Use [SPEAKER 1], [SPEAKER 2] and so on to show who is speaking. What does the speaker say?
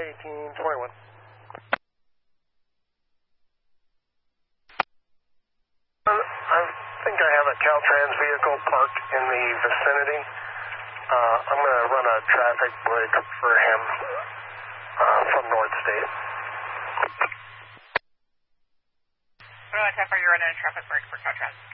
[SPEAKER 1] 1821. I think I have a Caltrans vehicle parked in the vicinity. I'm going to run a traffic break for him from North State.
[SPEAKER 2] What about you're running a traffic break for Caltrans?